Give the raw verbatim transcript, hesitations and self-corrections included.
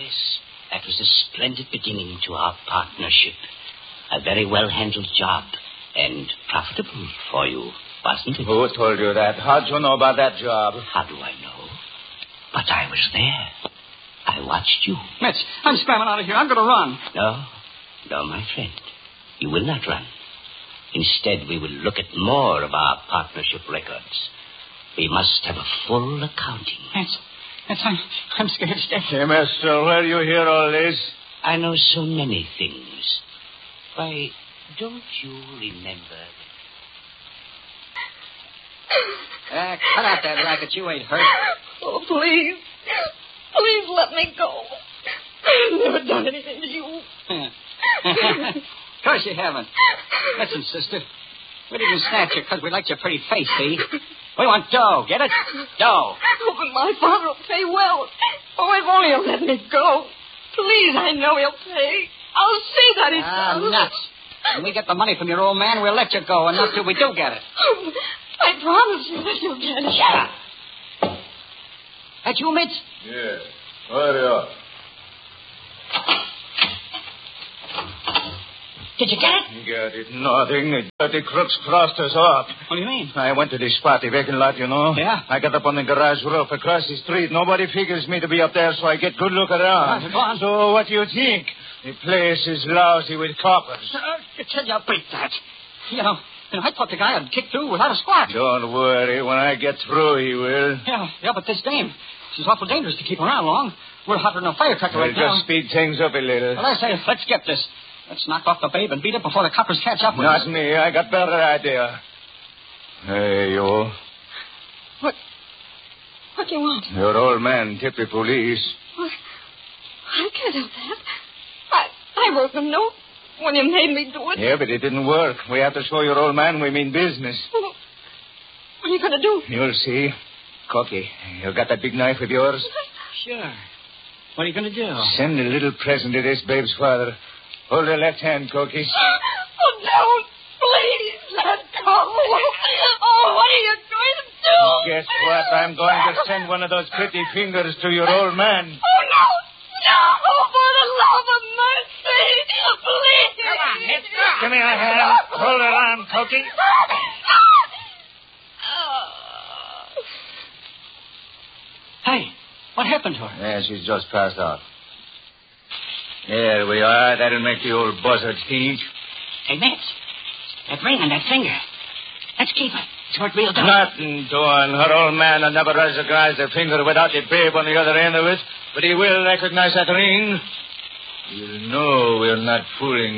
Yes, that was a splendid beginning to our partnership. A very well-handled job. And profitable for you, wasn't it? Who told you that? How'd you know about that job? How do I know? But I was there. I watched you. Mitch, I'm scrambling out of here. I'm going to run. No, no, my friend. You will not run. Instead, we will look at more of our partnership records. We must have a full accounting. Mitch, Mitch, I'm, I'm scared stiff. Hey, mister, where do you hear all this? I know so many things. Why, don't you remember? Uh, cut out that racket. You ain't hurt. Oh, please. Please let me go. I've never done anything to you. Of course you haven't. Listen, sister. We didn't snatch you because we liked your pretty face, see? We want dough. Get it? Dough. Oh, but my father will pay well. Oh, if only he'll let me go. Please, I know he'll pay. I'll see that he Ah, does. nuts. When we get the money from your old man, we'll let you go, and not till we do get it. Oh, I promise you that you'll get it. Shut up. That you, Mitch? Yeah. Hurry up. Did you get it? Get it? Nothing. The dirty crooks crossed us off. What do you mean? I went to this party vacant lot, you know. Yeah? I got up on the garage roof across the street. Nobody figures me to be up there, so I get good look around. Right, go on. So what do you think? The place is lousy with coppers. Uh, tell you, beat that. You know, you know, I thought the guy had kicked through without a squat. Don't worry. When I get through, he will. Yeah, yeah, but this dame, she's awful dangerous to keep around long. We're hotter than a firecracker We'll right now. just speed things up a little. Well, I say, let's get this. Let's knock off the babe and beat it before the coppers catch up with Not us. me. I got better idea. Hey, you. What? What do you want? Your old man tipped the police. What? I can't help that. I, I wrote the note when you made me do it. Yeah, but it didn't work. We have to show your old man we mean business. Well, what are you going to do? You'll see. Cookie, you got that big knife of yours? Sure. What are you going to do? Send a little present to this babe's father. Hold her left hand, Cookie. Oh, don't. Please let go. Oh, what are you going to do? Guess what? I'm going to send one of those pretty fingers to your old man. Oh, no. No, for the love of mercy. Please. Come on, mister. Give me a hand. Hold her on, Cookie. Hey, what happened to her? Yeah, she's just passed out. There we are. That'll make the old buzzard think. Hey, Mitch, that ring on that finger. Let's keep it. It's worth real dough. Nothing doing. Her old man will never recognize the finger without the babe on the other end of it. But he will recognize that ring. He'll know we're not fooling